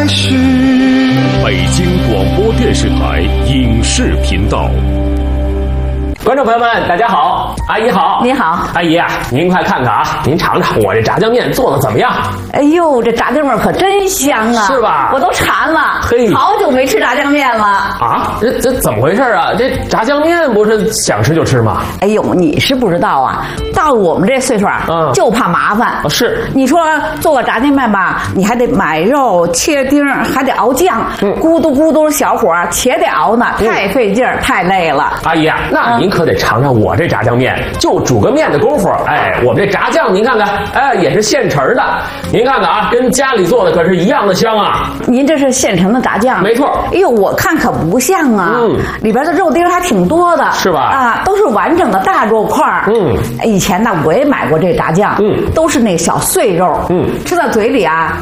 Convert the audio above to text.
续。 北京广播电视台影视频道。 观众朋友们，大家好，阿姨好， 你好， 阿姨啊，您快看看啊，您尝尝我这炸酱面做的怎么样？ 哎呦，这炸酱面可真香啊， 是吧？ 我都馋了， 嘿， 好久没吃炸酱面了啊！这怎么回事啊？这炸酱面不是想吃就吃吗？ 哎呦，你是不知道啊，到我们这岁数啊，就怕麻烦。 是， 你说做个炸酱面吧，你还得买肉、切丁，还得熬酱，咕嘟咕嘟小火且得熬呢，太费劲儿，太累了。 阿姨啊，那您可得尝尝我这炸酱面，就煮个面的功夫，哎，我们这炸酱您看看，哎，也是现成的，您看看啊，跟家里做的可是一样的香啊。 您这是现成的炸酱？ 没错。 哎呦，我看可不像啊，里边的肉丁还挺多的， 是吧？ 啊，都是完整的大肉块。以前呢我也买过这炸酱，都是那小碎肉，吃到嘴里啊